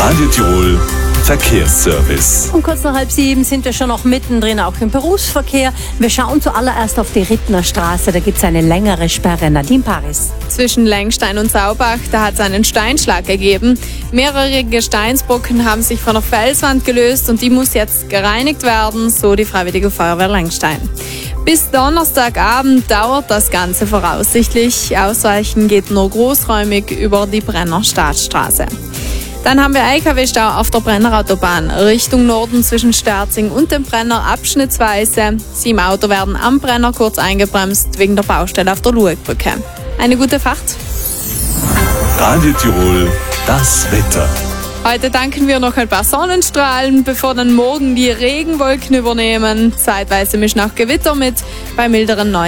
Radio Tirol Verkehrsservice. Um kurz nach 6:30 sind wir schon noch mittendrin, auch im Berufsverkehr. Wir schauen zuallererst auf die Rittner Straße. Da gibt es eine längere Sperre. Nadine Paris. Zwischen Lengstein und Saubach, da hat es einen Steinschlag gegeben. Mehrere Gesteinsbrocken haben sich von der Felswand gelöst und die muss jetzt gereinigt werden, so die Freiwillige Feuerwehr Lengstein. Bis Donnerstagabend dauert das Ganze voraussichtlich. Ausweichen geht nur großräumig über die Brenner Staatsstraße. Dann haben wir LKW-Stau auf der Brenner Autobahn Richtung Norden zwischen Sterzing und dem Brenner abschnittsweise. 7 Autos werden am Brenner kurz eingebremst wegen der Baustelle auf der Luegbrücke. Eine gute Fahrt. Radio Tirol, das Wetter. Heute danken wir noch ein paar Sonnenstrahlen, bevor dann morgen die Regenwolken übernehmen. Zeitweise mischen auch Gewitter mit bei milderen 9.